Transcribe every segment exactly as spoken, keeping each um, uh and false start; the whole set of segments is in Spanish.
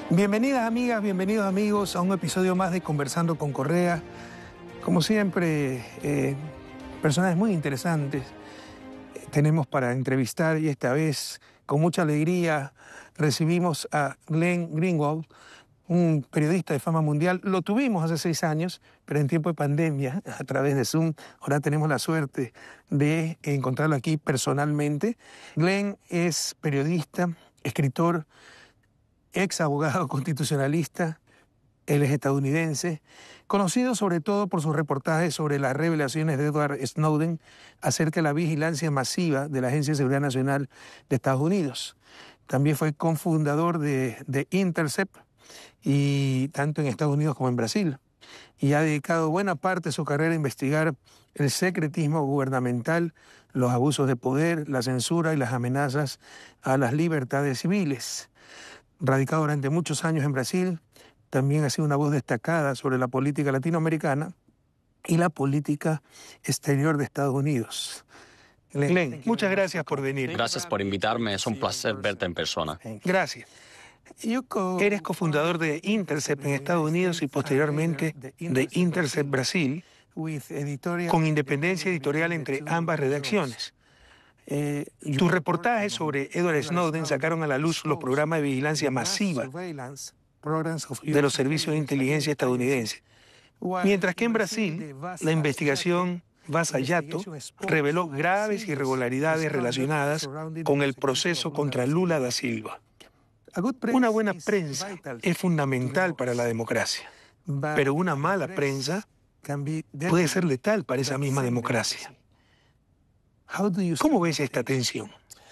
Bienvenidas amigas, bienvenidos amigos a un episodio más de Conversando con Correa. Como siempre, eh, personajes muy interesantes eh, tenemos para entrevistar y esta vez con mucha alegría recibimos a Glenn Greenwald, un periodista de fama mundial. Lo tuvimos hace seis años, pero en tiempo de pandemia, a través de Zoom. Ahora tenemos la suerte de encontrarlo aquí personalmente. Glenn es periodista, escritor, ex abogado constitucionalista, él es estadounidense, conocido sobre todo por sus reportajes sobre las revelaciones de Edward Snowden acerca de la vigilancia masiva de la Agencia de Seguridad Nacional de Estados Unidos. También fue cofundador de, de Intercept, y tanto en Estados Unidos como en Brasil, y ha dedicado buena parte de su carrera a investigar el secretismo gubernamental, los abusos de poder, la censura y las amenazas a las libertades civiles. Radicado durante muchos años en Brasil, también ha sido una voz destacada sobre la política latinoamericana y la política exterior de Estados Unidos. Glenn, muchas gracias por venir. Gracias por invitarme, es un placer verte en persona. Gracias. Eres cofundador de Intercept en Estados Unidos y posteriormente de Intercept Brasil, con independencia editorial entre ambas redacciones. Eh, tus reportajes sobre Edward Snowden sacaron a la luz los programas de vigilancia masiva de los servicios de inteligencia estadounidenses. Mientras que en Brasil, la investigación Vaza Jato reveló graves irregularidades relacionadas con el proceso contra Lula da Silva. Una buena prensa es fundamental para la democracia, pero una mala prensa puede ser letal para esa misma democracia. ¿Cómo ves esta tensión?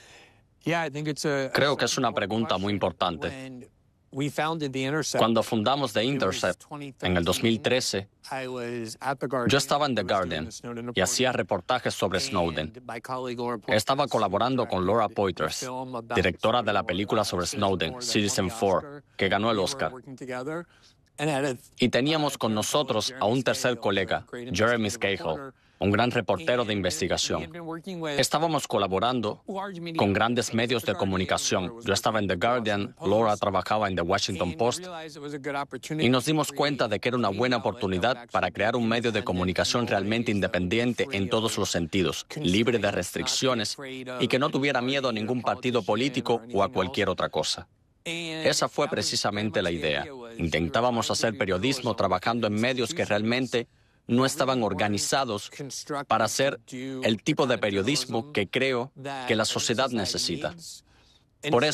Creo que es una pregunta muy importante. Cuando fundamos The Intercept en el dos mil trece, yo estaba en The Guardian y hacía reportajes sobre Snowden. Estaba colaborando con Laura Poitras, directora de la película sobre Snowden, Citizen cuatro, que ganó el Oscar. Y teníamos con nosotros a un tercer colega, Jeremy Scahill, un gran reportero de investigación. Estábamos colaborando con grandes medios de comunicación. Yo estaba en The Guardian, Laura trabajaba en The Washington Post, y nos dimos cuenta de que era una buena oportunidad para crear un medio de comunicación realmente independiente en todos los sentidos, libre de restricciones y que no tuviera miedo a ningún partido político o a cualquier otra cosa. Esa fue precisamente la idea. Intentábamos hacer periodismo trabajando en medios que realmente no estaban organizados para hacer el tipo de periodismo que creo que la sociedad necesita. Por eso